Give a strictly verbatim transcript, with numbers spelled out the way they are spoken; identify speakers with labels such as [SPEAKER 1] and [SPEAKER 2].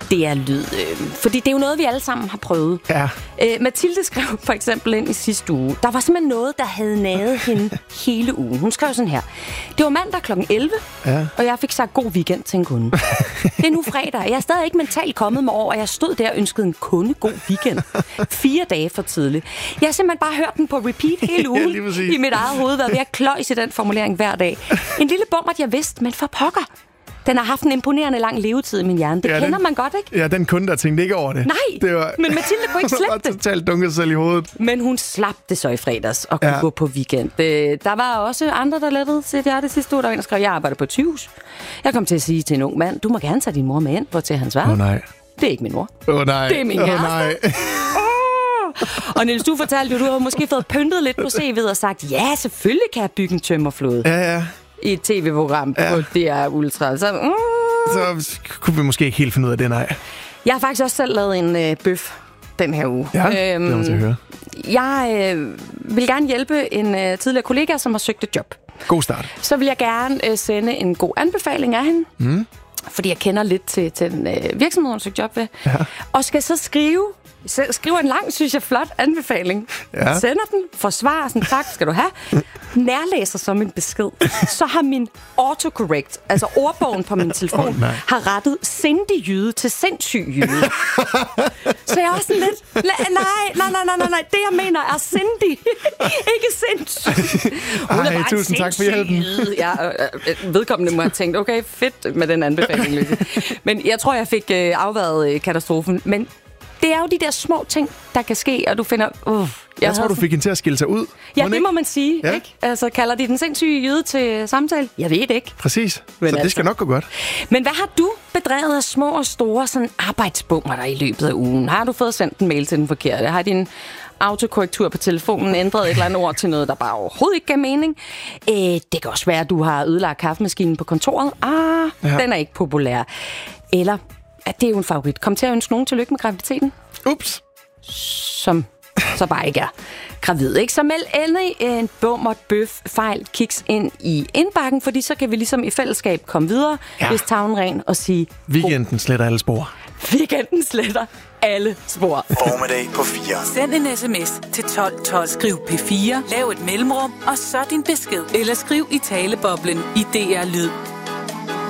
[SPEAKER 1] D R-lyd. Øh, fordi det er jo noget, vi alle sammen har prøvet.
[SPEAKER 2] Ja.
[SPEAKER 1] Øh, Mathilde skrev for eksempel ind i sidste uge. Der var simpelthen noget, der havde naget hende hele ugen. Hun skrev sådan her. Det var mandag klokken elleve, ja. Og jeg fik sagt god weekend til en kunde. Det er nu fredag, og jeg er stadig ikke mentalt kommet mig over, og jeg stod der og ønskede en kunde god weekend. Fire dage for tidligt. Jeg har simpelthen bare hørt den på repeat hele ugen ja, i mit eget hoved, været ved at kløjse den formulering hver dag. En lille bommert, jeg vidste, men for pokker. Den har haft en imponerende lang levetid i min hjerne. Det ja, kender
[SPEAKER 2] den,
[SPEAKER 1] man godt, ikke?
[SPEAKER 2] Ja, den kunde, der tænkte ikke over det.
[SPEAKER 1] Nej,
[SPEAKER 2] det var,
[SPEAKER 1] men Mathilde kunne ikke slippe det.
[SPEAKER 2] Hun var totalt dunket selv i hovedet.
[SPEAKER 1] Men hun slap det så i fredags og kunne ja. gå på weekend. Der var også andre, der lettede sit hjerte sidste uge. Der var en, der skrev, jeg arbejder på et sygehus. Jeg kom til at sige til en ung mand, du må gerne tage din mor med ind, hvor til han svarede.
[SPEAKER 2] Åh oh, nej.
[SPEAKER 1] Det er ikke min mor.
[SPEAKER 2] Åh oh, nej.
[SPEAKER 1] Det er min
[SPEAKER 2] kæreste.
[SPEAKER 1] Åh oh, nej. Og Niels, du fortalte jo, du har måske fået pyntet lidt på C V'et og sagt, ja, selvfølgelig kan jeg bygge en tømmerflåde.
[SPEAKER 2] Ja, ja.
[SPEAKER 1] I et tv-program ja. på D R Ultra. Så, mm.
[SPEAKER 2] så kunne vi måske ikke helt finde ud af det, nej.
[SPEAKER 1] Jeg har faktisk også selv lavet en øh, bøf den her uge.
[SPEAKER 2] Ja, øhm, det må jeg høre.
[SPEAKER 1] Jeg øh, vil gerne hjælpe en øh, tidligere kollega, som har søgt et job.
[SPEAKER 2] God start.
[SPEAKER 1] Så vil jeg gerne øh, sende en god anbefaling af hende.
[SPEAKER 2] Mm.
[SPEAKER 1] Fordi jeg kender lidt til, til den øh, virksomhed, hun søgt job ved. Ja. Og skal så skrive skriver en lang, synes jeg, flot anbefaling. Ja. Sender den, forsvarer sådan, tak skal du have. Nærlæser som en besked. Så har min autocorrect, altså ordbogen på min telefon, oh, har rettet sindig jyde til sindssyg jyde. Så jeg er også sådan lidt, nej, nej, nej, nej, nej, det jeg mener er sindig, ikke sindssyg. Hun
[SPEAKER 2] Ej, tusind tak for hjælpen.
[SPEAKER 1] Ja, vedkommende må have tænkt, okay, fedt med den anbefaling, Lykke. Men jeg tror, jeg fik øh, afværet øh, katastrofen. Men det er jo de der små ting, der kan ske, og du finder... Uh, jeg
[SPEAKER 2] jeg tror, du fik hende til at skille sig ud.
[SPEAKER 1] Ja, det må man sige, ja. Ikke? Altså, kalder de den sindssyge jyde til samtale? Jeg ved det ikke.
[SPEAKER 2] Præcis. Men så altså, det skal nok gå godt.
[SPEAKER 1] Men hvad har du bedrevet af små og store sådan arbejdsbummer der i løbet af ugen? Har du fået sendt en mail til den forkerte? Har din autokorrektur på telefonen ændret et eller andet ord til noget, der bare overhovedet ikke gav mening? Øh, det kan også være, at du har ødelagt kaffemaskinen på kontoret. Ah, ja. Den er ikke populær. Eller... at det er jo en favorit. Kom til at ønske nogen tillykke med graviditeten.
[SPEAKER 2] Ups.
[SPEAKER 1] Som så bare ikke er gravid, ikke? Så meld endelig en bummert, bøf, fejl, kiks ind i indbakken, fordi så kan vi ligesom i fællesskab komme videre, ja. Hvis tavlen ren og sige...
[SPEAKER 2] Weekenden sletter alle spor.
[SPEAKER 1] Weekenden sletter alle spor.
[SPEAKER 3] Formiddag på fire.
[SPEAKER 4] Send en sms til tolv tolv. Skriv P fire. Lav et mellemrum, og så din besked. Eller skriv i taleboblen i D R Lyd.